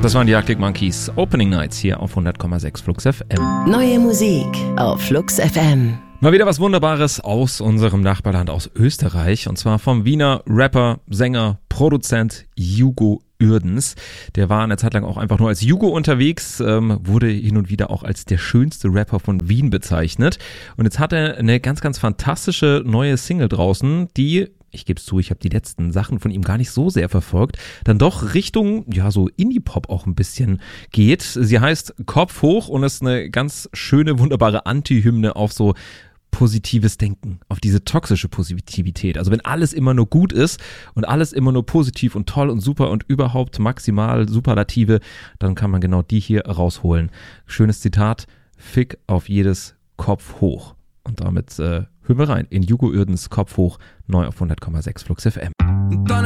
Das waren die Arctic Monkeys. Opening Nights hier auf 100,6 Flux FM. Neue Musik auf Flux FM. Mal wieder was Wunderbares aus unserem Nachbarland, aus Österreich. Und zwar vom Wiener Rapper, Sänger, Produzent Hugo Uerdens. Der war eine Zeit lang auch einfach nur als Hugo unterwegs, wurde hin und wieder auch als der schönste Rapper von Wien bezeichnet. Und jetzt hat er eine ganz, ganz fantastische neue Single draußen, die, ich gebe es zu, ich habe die letzten Sachen von ihm gar nicht so sehr verfolgt, dann doch Richtung, ja, so Indie-Pop auch ein bisschen geht. Sie heißt Kopf hoch und ist eine ganz schöne, wunderbare Anti-Hymne auf so positives Denken, auf diese toxische Positivität. Also wenn alles immer nur gut ist und alles immer nur positiv und toll und super und überhaupt maximal Superlative, dann kann man genau die hier rausholen. Schönes Zitat, Fick auf jedes Kopf hoch. Und damit hören wir rein in Hugo Uerdens Kopf hoch, neu auf 100,6 Flux FM.